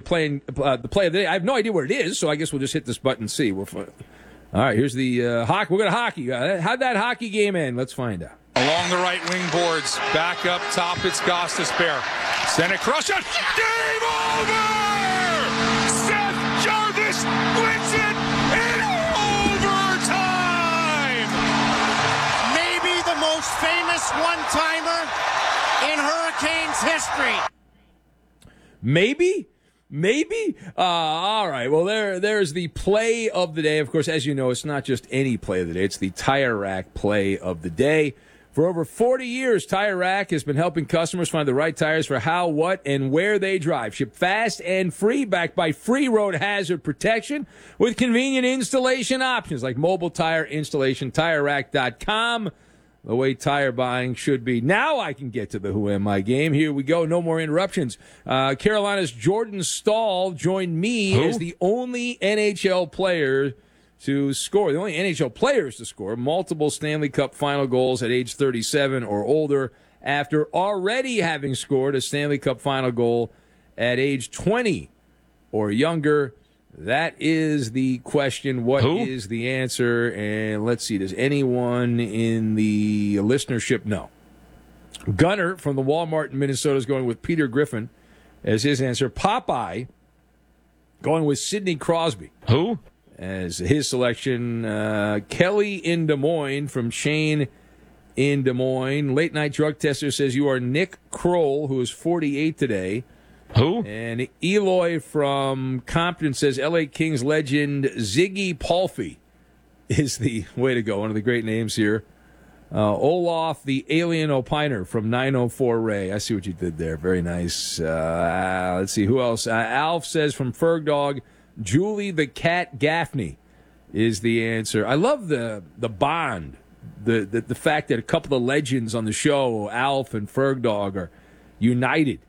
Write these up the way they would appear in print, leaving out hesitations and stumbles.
playing the play of the day. I have no idea what it is, so I guess we'll just hit this button and see. All right, here's the hockey. We're going to hockey. How'd that hockey game end? Let's find out. Along the right wing boards, back up top, it's Gostisbehere. Send it cross shot. Game over! Seth Jarvis wins it in overtime! Maybe the most famous one-timer in Hurricanes history. Maybe? All right. Well, there's the play of the day. Of course, as you know, it's not just any play of the day. It's the Tire Rack play of the day. For over 40 years, Tire Rack has been helping customers find the right tires for how, what, and where they drive. Ship fast and free, backed by free road hazard protection with convenient installation options like mobile tire installation, TireRack.com. The way tire buying should be. Now I can get to the Who Am I game. Here we go. No more interruptions. Carolina's Jordan Staal joined me as the only NHL player to score. The only NHL players to score multiple Stanley Cup final goals at age 37 or older after already having scored a Stanley Cup final goal at age 20 or younger. That is the question. What is the answer? And let's see, does anyone in the listenership know? Gunner from the Walmart in Minnesota is going with Peter Griffin as his answer. Popeye going with Sidney Crosby. Who? As his selection. Kelly in Des Moines from Shane in Des Moines. Late Night Drug Tester says you are Nick Kroll, who is 48 today. Who? And Eloy from Compton says L.A. Kings legend Ziggy Palffy is the way to go. One of the great names here. Olaf, the alien opiner from 904 Ray. I see what you did there. Very nice. Let's see. Who else? Alf says from Ferg Dog, Julie the Cat Gaffney is the answer. I love the bond. The fact that a couple of legends on the show, Alf and Ferg Dog, are united.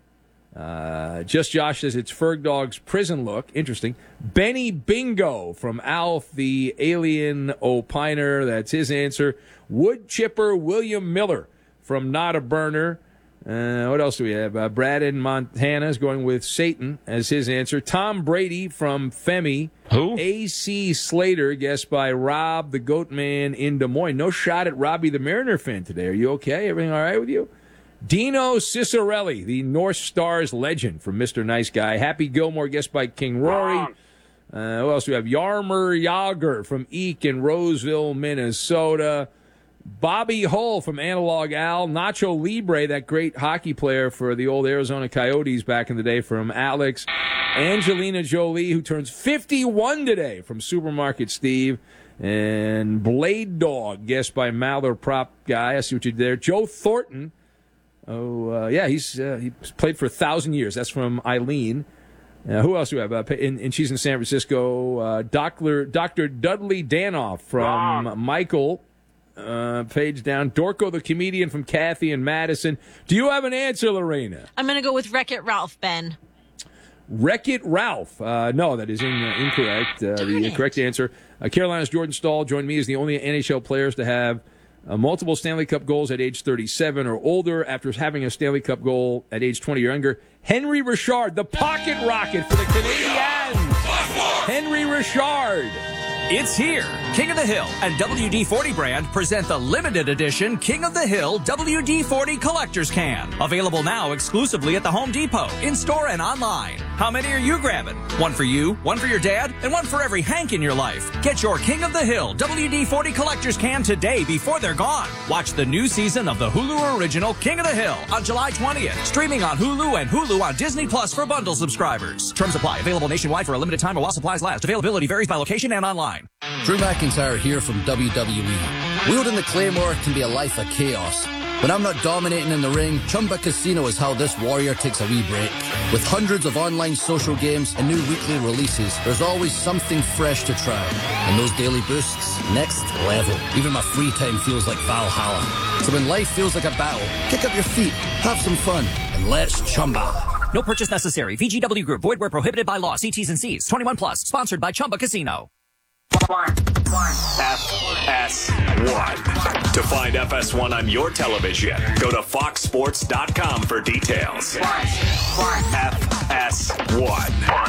Just Josh says it's Ferg Dog's prison look. Interesting. Benny Bingo from Alf, the alien opiner. That's his answer. Wood chipper William Miller from Not a Burner. What else do we have? Brad in Montana is going with Satan as his answer. Tom Brady from Femi. Who? A.C. Slater, guessed by Rob, the Goat Man in Des Moines. No shot at Robbie the Mariner fan today. Are you okay? Everything all right with you? Dino Cicerelli, the North Stars legend from Mr. Nice Guy. Happy Gilmore, guessed by King Rory. Who else do we have? Yarmer Yager from Eek in Roseville, Minnesota. Bobby Hull from Analog Al. Nacho Libre, that great hockey player for the old Arizona Coyotes back in the day, from Alex. Angelina Jolie, who turns 51 today, from Supermarket Steve. And Blade Dog, guessed by Maller Prop Guy. I see what you did there. Joe Thornton. He played for 1,000 years. That's from Eileen. Who else do we have? And she's in San Francisco. Dr. Dudley Danoff from Michael. Page down. Dorco the comedian from Kathy and Madison. Do you have an answer, Lorena? I'm going to go with Wreck-It Ralph, Ben. Wreck-It Ralph. No, that is incorrect. The correct answer. Carolina's Jordan Staal joined me as the only NHL players to have multiple Stanley Cup goals at age 37 or older after having a Stanley Cup goal at age 20 or younger. Henry Richard, the pocket rocket for the Canadiens. Henry Richard. It's here. King of the Hill and WD-40 brand present the limited edition King of the Hill WD-40 Collector's Can. Available now exclusively at the Home Depot, in-store and online. How many are you grabbing? One for you, one for your dad, and one for every Hank in your life. Get your King of the Hill WD-40 Collector's Can today before they're gone. Watch the new season of the Hulu original King of the Hill on July 20th. Streaming on Hulu and Hulu on Disney Plus for bundle subscribers. Terms apply. Available nationwide for a limited time or while supplies last. Availability varies by location and online. Drew McIntyre here from WWE. Wielding the Claymore can be a life of chaos. When I'm not dominating in the ring, Chumba Casino is how this warrior takes a wee break. With hundreds of online social games and new weekly releases, there's always something fresh to try. And those daily boosts, next level. Even my free time feels like Valhalla. So when life feels like a battle, kick up your feet, have some fun, and let's Chumba. No purchase necessary. VGW Group. Void where prohibited by law. See T's and C's. 21 plus. Sponsored by Chumba Casino. FS1. To find FS1 on your television, go to foxsports.com for details. FS1.